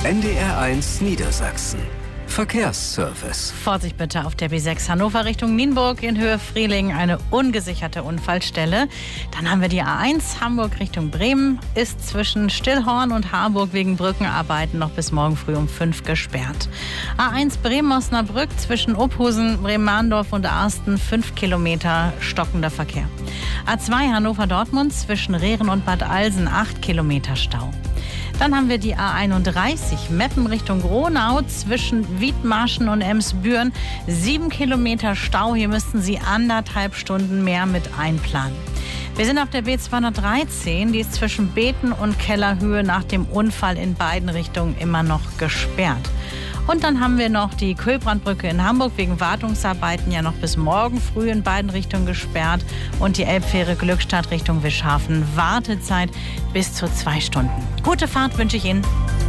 NDR1 Niedersachsen. Verkehrsservice. Vorsicht bitte auf der B6 Hannover Richtung Nienburg in Höhe Freling, eine ungesicherte Unfallstelle. Dann haben wir die A1 Hamburg Richtung Bremen, ist zwischen Stillhorn und Harburg wegen Brückenarbeiten noch bis morgen früh um 5 gesperrt. A1 Bremen-Osnabrück zwischen Ophusen, Bremen-Mahndorf und Arsten 5 Kilometer stockender Verkehr. A2 Hannover-Dortmund zwischen Rehren und Bad Alsen 8 Kilometer Stau. Dann haben wir die A31 Meppen Richtung Gronau zwischen Wiedmarschen und Emsbüren. 7 Kilometer Stau. Hier müssten Sie 1,5 Stunden mehr mit einplanen. Wir sind auf der B213. Die ist zwischen Beten und Kellerhöhe nach dem Unfall in beiden Richtungen immer noch gesperrt. Und dann haben wir noch die Kühlbrandbrücke in Hamburg wegen Wartungsarbeiten ja noch bis morgen früh in beiden Richtungen gesperrt. Und die Elbfähre Glückstadt Richtung Wischhafen. Wartezeit bis zu 2 Stunden. Gute Fahrt wünsche ich Ihnen.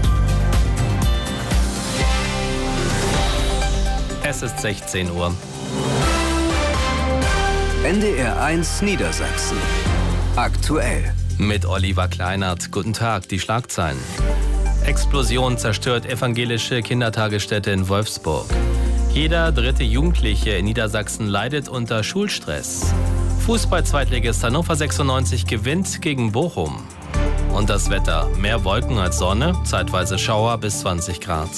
Es ist 16 Uhr. NDR1 Niedersachsen. Aktuell. Mit Oliver Kleinert. Guten Tag, die Schlagzeilen. Explosion zerstört evangelische Kindertagesstätte in Wolfsburg. Jeder dritte Jugendliche in Niedersachsen leidet unter Schulstress. Fußball-Zweitligist Hannover 96 gewinnt gegen Bochum. Und das Wetter: mehr Wolken als Sonne, zeitweise Schauer bis 20 Grad.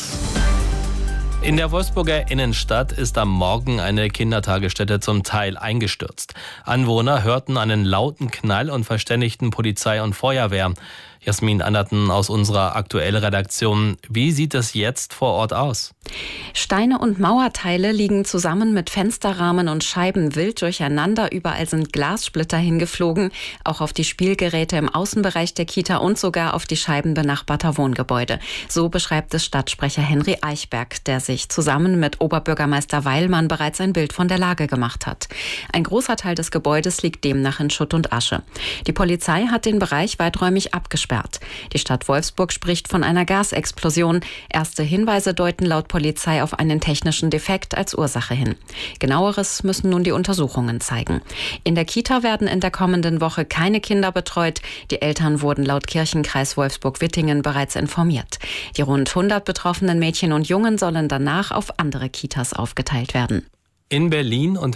In der Wolfsburger Innenstadt ist am Morgen eine Kindertagesstätte zum Teil eingestürzt. Anwohner hörten einen lauten Knall und verständigten Polizei und Feuerwehr. Jasmin Anderten aus unserer Aktuell-Redaktion. Wie sieht es jetzt vor Ort aus? Steine und Mauerteile liegen zusammen mit Fensterrahmen und Scheiben wild durcheinander. Überall sind Glassplitter hingeflogen, auch auf die Spielgeräte im Außenbereich der Kita und sogar auf die Scheiben benachbarter Wohngebäude. So beschreibt es Stadtsprecher Henry Eichberg, der sich zusammen mit Oberbürgermeister Weilmann bereits ein Bild von der Lage gemacht hat. Ein großer Teil des Gebäudes liegt demnach in Schutt und Asche. Die Polizei hat den Bereich weiträumig abgesperrt. Die Stadt Wolfsburg spricht von einer Gasexplosion. Erste Hinweise deuten laut Polizei auf einen technischen Defekt als Ursache hin. Genaueres müssen nun die Untersuchungen zeigen. In der Kita werden in der kommenden Woche keine Kinder betreut. Die Eltern wurden laut Kirchenkreis Wolfsburg-Wittingen bereits informiert. Die rund 100 betroffenen Mädchen und Jungen sollen danach auf andere Kitas aufgeteilt werden. In Berlin und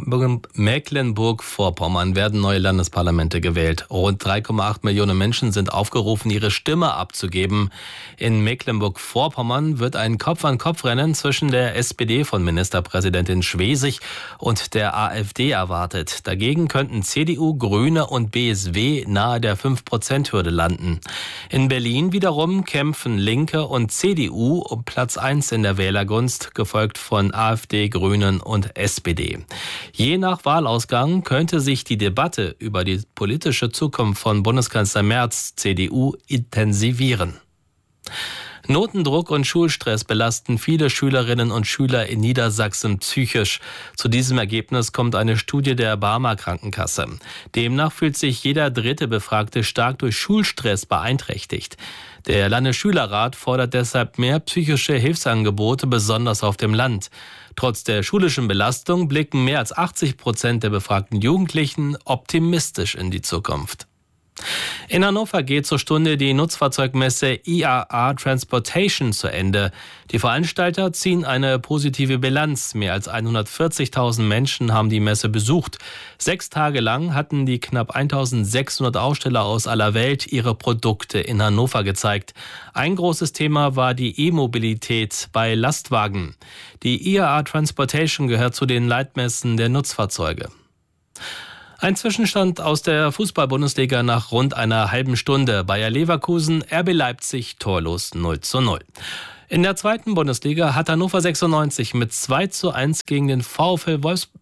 Mecklenburg-Vorpommern werden neue Landesparlamente gewählt. Rund 3,8 Millionen Menschen sind aufgerufen, ihre Stimme abzugeben. In Mecklenburg-Vorpommern wird ein Kopf-an-Kopf-Rennen zwischen der SPD von Ministerpräsidentin Schwesig und der AfD erwartet. Dagegen könnten CDU, Grüne und BSW nahe der 5%-Hürde landen. In Berlin wiederum kämpfen Linke und CDU um Platz 1 in der Wählergunst, gefolgt von AfD, Grünen und SPD. Je nach Wahlausgang könnte sich die Debatte über die politische Zukunft von Bundeskanzler Merz, CDU, intensivieren. Notendruck und Schulstress belasten viele Schülerinnen und Schüler in Niedersachsen psychisch. Zu diesem Ergebnis kommt eine Studie der Barmer Krankenkasse. Demnach fühlt sich jeder dritte Befragte stark durch Schulstress beeinträchtigt. Der Landesschülerrat fordert deshalb mehr psychische Hilfsangebote, besonders auf dem Land. Trotz der schulischen Belastung blicken mehr als 80% der befragten Jugendlichen optimistisch in die Zukunft. In Hannover geht zur Stunde die Nutzfahrzeugmesse IAA Transportation zu Ende. Die Veranstalter ziehen eine positive Bilanz. Mehr als 140.000 Menschen haben die Messe besucht. 6 Tage lang hatten die knapp 1.600 Aussteller aus aller Welt ihre Produkte in Hannover gezeigt. Ein großes Thema war die E-Mobilität bei Lastwagen. Die IAA Transportation gehört zu den Leitmessen der Nutzfahrzeuge. Ein Zwischenstand aus der Fußball-Bundesliga nach rund einer halben Stunde. Bayer Leverkusen, RB Leipzig torlos 0:0. In der zweiten Bundesliga hat Hannover 96 mit 2:1 gegen den VfL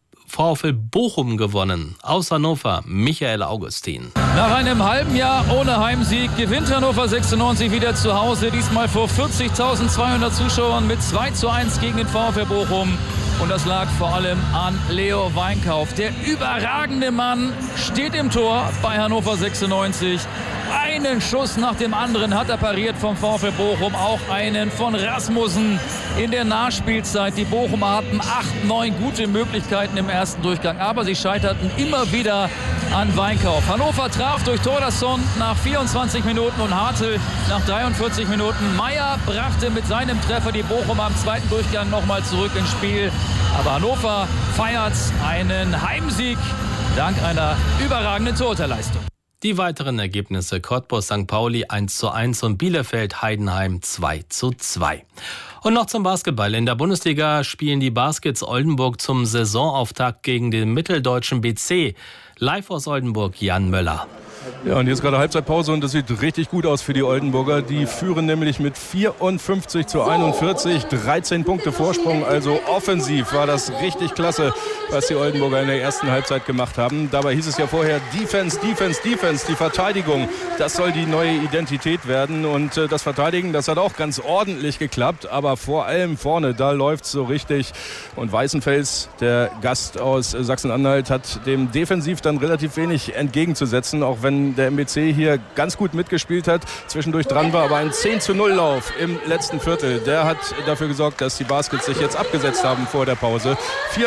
Bochum gewonnen. Aus Hannover, Michael Augustin. Nach einem halben Jahr ohne Heimsieg gewinnt Hannover 96 wieder zu Hause. Diesmal vor 40.200 Zuschauern mit 2:1 gegen den VfL Bochum. Und das lag vor allem an Leo Weinkauf. Der überragende Mann steht im Tor bei Hannover 96. einen Schuss nach dem anderen hat er pariert vom VfL Bochum. Auch einen von Rasmussen in der Nachspielzeit. Die Bochumer hatten 8, 9 gute Möglichkeiten im ersten Durchgang, aber sie scheiterten immer wieder an Weinkauf. Hannover traf durch Thordarson nach 24 Minuten und Hartl nach 43 Minuten. Meier brachte mit seinem Treffer die Bochumer am zweiten Durchgang nochmal zurück ins Spiel. Aber Hannover feiert einen Heimsieg dank einer überragenden Torhüterleistung. Die weiteren Ergebnisse: Cottbus St. Pauli 1:1 und Bielefeld Heidenheim 2:2. Und noch zum Basketball. In der Bundesliga spielen die Baskets Oldenburg zum Saisonauftakt gegen den mitteldeutschen BC. Live aus Oldenburg, Jan Möller. Ja, und jetzt gerade Halbzeitpause und das sieht richtig gut aus für die Oldenburger. Die führen nämlich mit 54:41, 13 Punkte Vorsprung. Also offensiv war das richtig klasse, was die Oldenburger in der ersten Halbzeit gemacht haben. Dabei hieß es ja vorher Defense, Defense, Defense. Die Verteidigung, das soll die neue Identität werden. Und das Verteidigen, das hat auch ganz ordentlich geklappt. Aber vor allem vorne, da läuft es so richtig. Und Weißenfels, der Gast aus Sachsen-Anhalt, hat dem defensiv dann relativ wenig entgegenzusetzen, auch wenn der MBC hier ganz gut mitgespielt hat, zwischendurch dran war, aber ein 10:0-Lauf im letzten Viertel, der hat dafür gesorgt, dass die Baskets sich jetzt abgesetzt haben vor der Pause.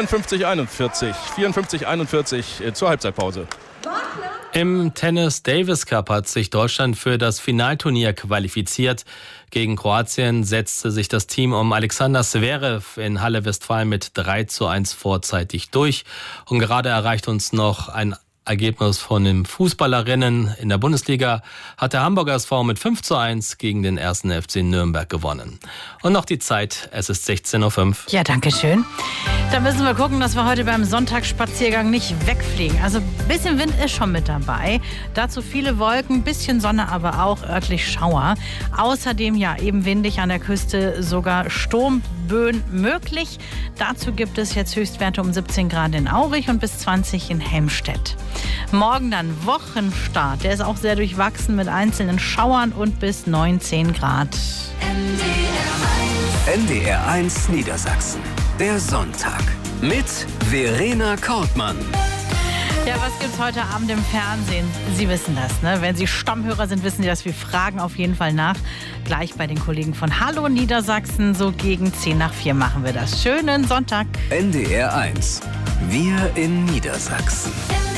54:41 zur Halbzeitpause. Im Tennis Davis Cup hat sich Deutschland für das Finalturnier qualifiziert. Gegen Kroatien setzte sich das Team um Alexander Zverev in Halle Westfalen mit 3:1 vorzeitig durch. Und gerade erreicht uns noch ein Ergebnis von den Fußballerinnen in der Bundesliga. Hat der Hamburger SV mit 5:1 gegen den 1. FC Nürnberg gewonnen. Und noch die Zeit, es ist 16:05 Uhr. Ja, danke schön. Da müssen wir gucken, dass wir heute beim Sonntagsspaziergang nicht wegfliegen. Also ein bisschen Wind ist schon mit dabei. Dazu viele Wolken, bisschen Sonne, aber auch örtlich Schauer. Außerdem ja eben windig an der Küste, sogar Sturmböen möglich. Dazu gibt es jetzt Höchstwerte um 17 Grad in Aurich und bis 20 in Helmstedt. Morgen dann Wochenstart. Der ist auch sehr durchwachsen mit einzelnen Schauern und bis 19 Grad. NDR1 Niedersachsen. Der Sonntag mit Verena Kortmann. Ja, was gibt's heute Abend im Fernsehen? Sie wissen das, ne? Wenn Sie Stammhörer sind, wissen Sie das. Wir fragen auf jeden Fall nach. Gleich bei den Kollegen von Hallo Niedersachsen. So gegen 3:10 machen wir das. Schönen Sonntag. NDR1. Wir in Niedersachsen.